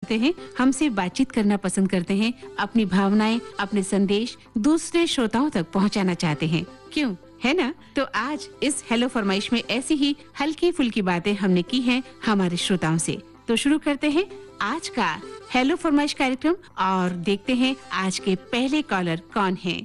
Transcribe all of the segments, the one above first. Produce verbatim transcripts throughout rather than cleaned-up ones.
होते हैं, हमसे बातचीत करना पसंद करते हैं, अपनी भावनाएं, अपने संदेश दूसरे श्रोताओं तक पहुंचाना चाहते हैं। क्यों, है ना? तो आज इस हेलो फरमाइश में ऐसी ही हल्की फुल्की बातें हमने की हैं हमारे श्रोताओं से। तो शुरू करते हैं आज का हेलो फरमाइश कार्यक्रम और देखते हैं आज के पहले कॉलर कौन हैं।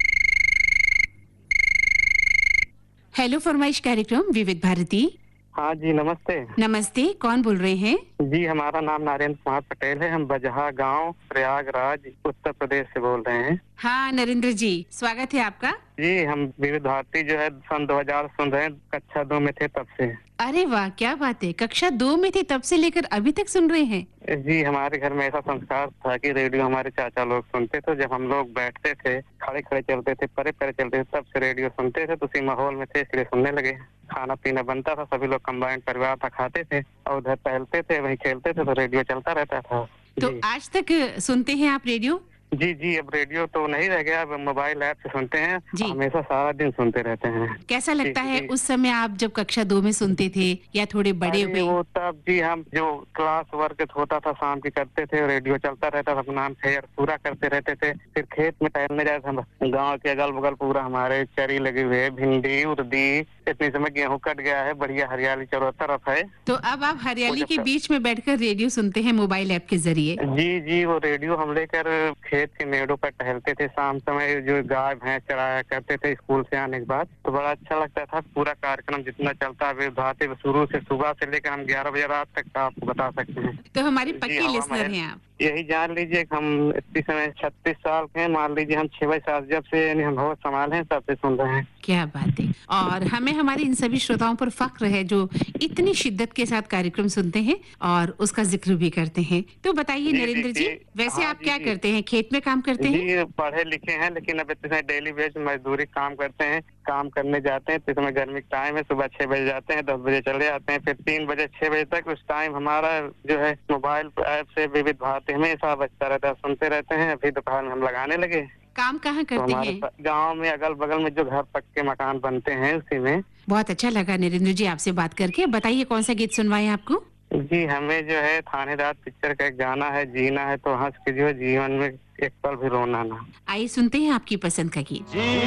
हेलो फरमाइश कार्यक्रम विविध भारती। हाँ जी, नमस्ते। नमस्ते, कौन बोल रहे हैं? जी, हमारा नाम नरेंद्र कुमार पटेल है। हम बजहा गांव, प्रयागराज, उत्तर प्रदेश से बोल रहे हैं। हाँ नरेंद्र जी, स्वागत है आपका। जी, हम विविध भारती जो है सन दो हज़ार सुन रहे हैं, कक्षा दो में थे तब से। अरे वाह, क्या बात है, कक्षा दो में थे तब से लेकर अभी तक सुन रहे हैं? जी, हमारे घर में ऐसा संस्कार था कि रेडियो हमारे चाचा लोग सुनते थे। जब हम लोग बैठते थे, खड़े खड़े चलते थे, परे परे चलते थे, तब से रेडियो सुनते थे। तो उसी माहौल में थे, इसलिए सुनने लगे। खाना पीना बनता था, सभी लोग कंबाइंड परिवार था, खाते थे और उधर टहलते थे, वहीं खेलते थे, तो रेडियो चलता रहता था। तो आज तक सुनते हैं आप रेडियो? जी जी, अब रेडियो तो नहीं रह गया, अब मोबाइल ऐप से सुनते हैं। जी। हमेशा सारा दिन सुनते रहते हैं। कैसा लगता जी, है जी। उस समय आप जब कक्षा दो में सुनते थे या थोड़े बड़े अरे हुए? वो तब जी, हम जो क्लास वर्क होता था शाम की करते थे, रेडियो चलता रहता था, अपना हम फेयर पूरा करते रहते थे। फिर खेत में टहलने जाते थे। गांव के अगल बगल पूरा हमारे चरी लगी हुई है, भिंडी, उर्दी। इतनी समय गेहूं कट गया है, बढ़िया हरियाली चारों तरफ है। तो अब आप हरियाली वो के जब- बीच में बैठकर रेडियो सुनते हैं मोबाइल ऐप के जरिए? जी जी, वो रेडियो हम लेकर खेत के मेड़ों पर टहलते थे। शाम समय जो गाय भैंस चराया करते थे स्कूल से आने के बाद, तो बड़ा अच्छा लगता था। पूरा कार्यक्रम जितना चलता है भाते शुरू से सुबह से लेकर हम ग्यारह बजे रात तक का आपको बता सकते हैं। तो हमारे जी, पक्के हवा लिसनर महल। हैं आप। यही जान लीजिए कि हम इस समय छत्तीस साल के हैं। मान लीजिए हम छह बजे सात जब से यानी हम होश संभाले हैं तब से सुन रहे हैं। क्या बात है। और हमें हमारे इन सभी श्रोताओं पर फक्र है जो इतनी शिद्दत के साथ कार्यक्रम सुनते हैं और उसका जिक्र भी करते हैं। तो बताइए जी, नरेंद्र जी, जी, जी। वैसे हाँ, आप जी, क्या जी। करते हैं? खेत में काम करते हैं? जी, पढ़े लिखे हैं, लेकिन अब इतने डेली बेस मजदूरी काम करते हैं। काम करने जाते हैं तो इस समय गर्मी का टाइम है, सुबह छह बजे जाते हैं, दस बजे चले आते हैं। फिर तीन बजे छह बजे तक उस टाइम हमारा जो है मोबाइल ऐप से विविध भारती हमेशा बजता रहता है, सुनते रहते हैं। अभी दोपहर में हम लगाने लगे। काम कहाँ तो करते हमारे हैं? गांव में अगल बगल में जो घर पक्के मकान बनते हैं उसी में। बहुत अच्छा लगा नरेंद्र जी आपसे बात करके। बताइए कौन सा गीत सुनवाएं आपको? जी, हमें जो है थानेदार पिक्चर का एक गाना है, जीना है तो हंस के, जो है जीवन में एक पल भी रोना ना। आइए सुनते हैं आपकी पसंद का गीत।